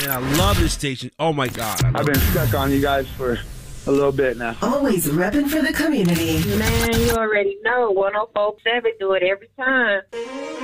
man. I love this station. Oh, my God. I've been stuck on you guys for a little bit now. Always repping for the community. Man, you already know. 104.7 do it every time.